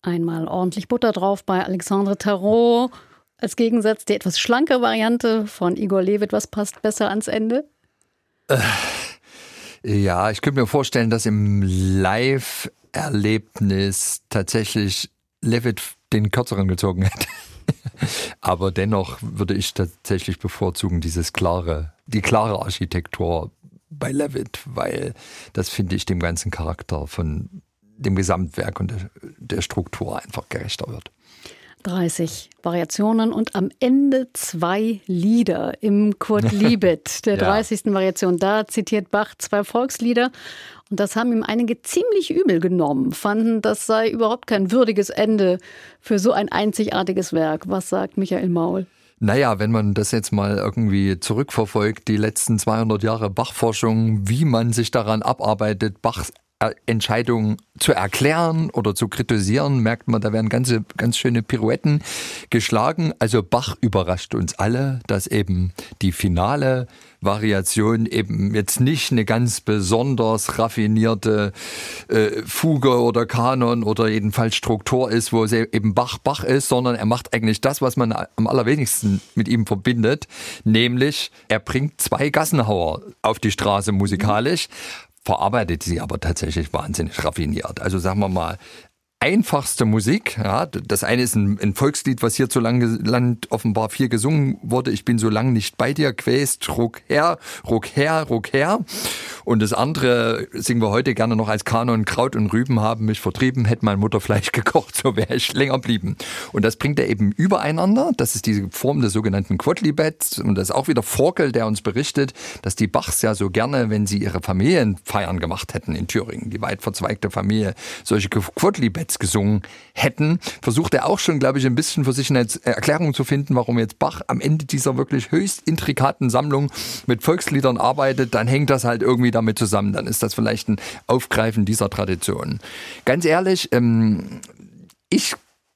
Einmal ordentlich Butter drauf bei Alexandre Tarot. Als Gegensatz die etwas schlankere Variante von Igor Levit. Was passt besser ans Ende? Ja, ich könnte mir vorstellen, dass im Live-Erlebnis tatsächlich Levit den kürzeren gezogen hätte. Aber dennoch würde ich tatsächlich bevorzugen die klare Architektur bei Levit, weil das, finde ich, dem ganzen Charakter von dem Gesamtwerk und der Struktur einfach gerechter wird. 30 Variationen und am Ende 2 Lieder im Kurt Liebet, der 30. Variation. Da zitiert Bach 2 Volkslieder und das haben ihm einige ziemlich übel genommen, fanden, das sei überhaupt kein würdiges Ende für so ein einzigartiges Werk. Was sagt Michael Maul? Naja, wenn man das jetzt mal irgendwie zurückverfolgt, die letzten 200 Jahre Bach-Forschung, wie man sich daran abarbeitet, Bachs Entscheidungen zu erklären oder zu kritisieren, merkt man, da werden ganz schöne Pirouetten geschlagen. Also Bach überrascht uns alle, dass eben die finale Variation eben jetzt nicht eine ganz besonders raffinierte Fuge oder Kanon oder jedenfalls Struktur ist, wo es eben Bach ist, sondern er macht eigentlich das, was man am allerwenigsten mit ihm verbindet, nämlich er bringt 2 Gassenhauer auf die Straße musikalisch, verarbeitet sie aber tatsächlich wahnsinnig raffiniert. Also sagen wir mal, einfachste Musik. Ja, das eine ist ein Volkslied, was hierzulande offenbar viel gesungen wurde. Ich bin so lang nicht bei dir gewesen. Ruck her, ruck her, ruck her. Und das andere singen wir heute gerne noch als Kanon. Kraut und Rüben haben mich vertrieben, hätte meine Mutter Fleisch gekocht, so wäre ich länger blieben. Und das bringt er eben übereinander. Das ist diese Form des sogenannten Quodlibets. Und das ist auch wieder Forkel, der uns berichtet, dass die Bachs ja so gerne, wenn sie ihre Familienfeiern gemacht hätten in Thüringen, die weit verzweigte Familie, solche Quodlibets gesungen hätten, versucht er auch schon, glaube ich, ein bisschen für sich eine Erklärung zu finden, warum jetzt Bach am Ende dieser wirklich höchst intrikaten Sammlung mit Volksliedern arbeitet. Dann hängt das halt irgendwie damit zusammen. Dann ist das vielleicht ein Aufgreifen dieser Tradition. Ganz ehrlich, ich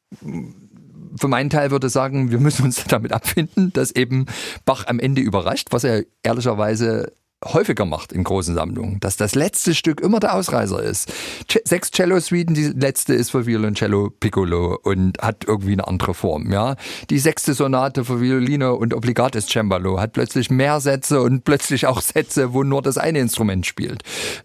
für meinen Teil würde sagen, wir müssen uns damit abfinden, dass eben Bach am Ende überrascht, was er ehrlicherweise häufiger macht in großen Sammlungen, dass das letzte Stück immer der Ausreißer ist. 6 Cello-Suiten, die letzte ist für Violoncello Piccolo und hat irgendwie eine andere Form. Ja, die 6. Sonate für Violine und Obligates Cembalo hat plötzlich mehr Sätze und plötzlich auch Sätze, wo nur das eine Instrument spielt.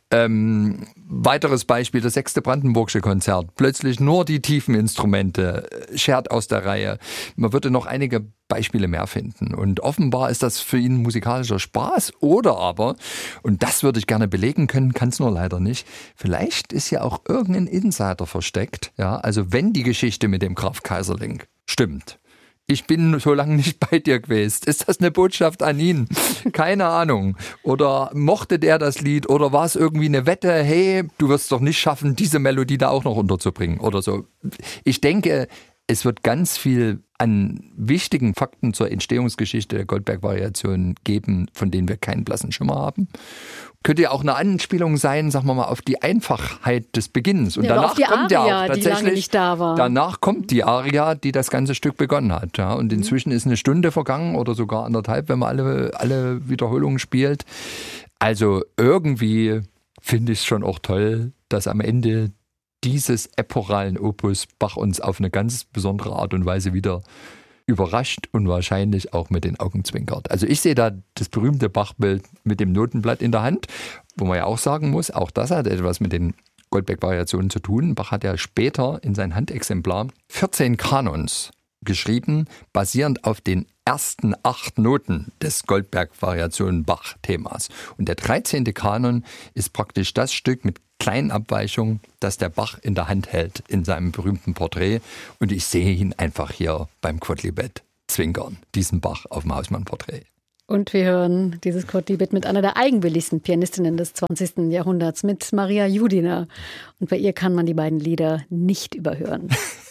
Weiteres Beispiel, das 6. Brandenburgische Konzert. Plötzlich nur die tiefen Instrumente, schert aus der Reihe. Man würde noch einige Beispiele mehr finden. Und offenbar ist das für ihn musikalischer Spaß oder aber, und das würde ich gerne belegen können, kann es nur leider nicht, vielleicht ist ja auch irgendein Insider versteckt. Ja, also wenn die Geschichte mit dem Graf Kaiserling stimmt. Ich bin so lange nicht bei dir gewesen. Ist das eine Botschaft an ihn? Keine Ahnung. Oder mochte der das Lied? Oder war es irgendwie eine Wette? Hey, du wirst es doch nicht schaffen, diese Melodie da auch noch unterzubringen oder so. Ich denke, es wird ganz viel an wichtigen Fakten zur Entstehungsgeschichte der Goldberg-Variation geben, von denen wir keinen blassen Schimmer haben. Könnte ja auch eine Anspielung sein, sagen wir mal, auf die Einfachheit des Beginnens. Und ja, danach auf die kommt Aria, ja auch tatsächlich, die lange nicht da war. Danach kommt die Aria, die das ganze Stück begonnen hat. Ja. Und inzwischen ist eine Stunde vergangen oder sogar 1,5, wenn man alle Wiederholungen spielt. Also irgendwie finde ich es schon auch toll, dass am Ende dieses epochalen Opus Bach uns auf eine ganz besondere Art und Weise wieder überrascht und wahrscheinlich auch mit den Augen zwinkert. Also ich sehe da das berühmte Bachbild mit dem Notenblatt in der Hand, wo man ja auch sagen muss, auch das hat etwas mit den Goldberg-Variationen zu tun. Bach hat ja später in sein Handexemplar 14 Kanons geschrieben, basierend auf den ersten 8 Noten des Goldberg-Variationen-Bach-Themas. Und der 13. Kanon ist praktisch das Stück mit kleinen Abweichungen, das der Bach in der Hand hält in seinem berühmten Porträt. Und ich sehe ihn einfach hier beim Quodlibet zwinkern, diesen Bach auf dem Hausmann-Porträt. Und wir hören dieses Quodlibet mit einer der eigenwilligsten Pianistinnen des 20. Jahrhunderts, mit Maria Judina. Und bei ihr kann man die beiden Lieder nicht überhören.